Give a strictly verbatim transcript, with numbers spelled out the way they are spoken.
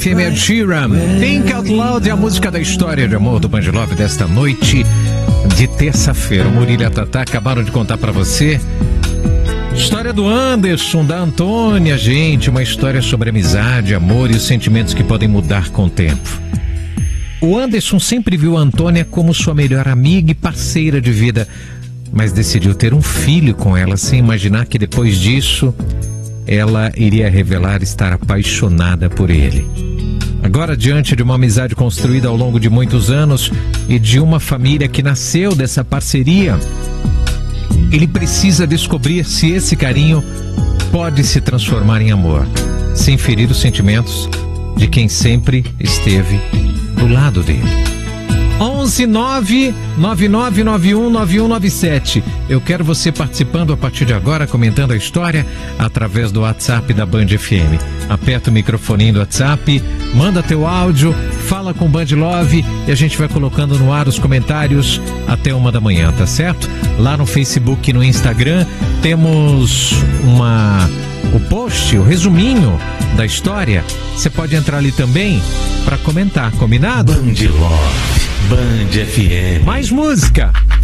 Female Sheeran, Think Out Loud é a música da história de amor do Band Love desta noite de terça-feira. O Murilo e a Tatá acabaram de contar pra você história do Anderson, da Antônia, gente, uma história sobre amizade, amor e os sentimentos que podem mudar com o tempo. O Anderson sempre viu a Antônia como sua melhor amiga e parceira de vida, mas decidiu ter um filho com ela sem imaginar que depois disso ela iria revelar estar apaixonada por ele. Agora, diante de uma amizade construída ao longo de muitos anos e de uma família que nasceu dessa parceria, ele precisa descobrir se esse carinho pode se transformar em amor, sem ferir os sentimentos de quem sempre esteve do lado dele. onze nove nove nove nove um nove um nove sete. Eu quero você participando a partir de agora, comentando a história através do WhatsApp da Band F M. Aperta o microfoninho do WhatsApp, manda teu áudio, fala com o Band Love e a gente vai colocando no ar os comentários até uma da manhã, tá certo? Lá no Facebook e no Instagram temos uma, o post, o resuminho da história. Você pode entrar ali também para comentar, combinado? Band Love, Band F M. Mais música!